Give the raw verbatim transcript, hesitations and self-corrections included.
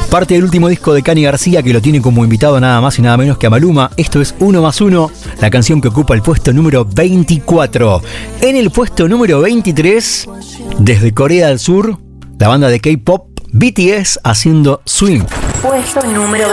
Parte del último disco de Cani García, que lo tiene como invitado nada más y nada menos que a Maluma. Esto es Uno más Uno, la canción que ocupa el puesto número veinticuatro. En el puesto número veintitrés, desde Corea del Sur, la banda de K-pop B T S haciendo Swim. Puesto número